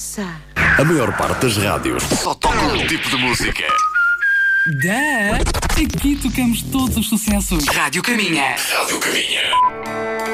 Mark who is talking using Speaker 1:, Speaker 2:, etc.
Speaker 1: passa?
Speaker 2: A maior parte das rádios só toca um tipo de música.
Speaker 3: Aqui tocamos todos os sucessos.
Speaker 4: Rádio Caminha.
Speaker 2: Rádio Caminha.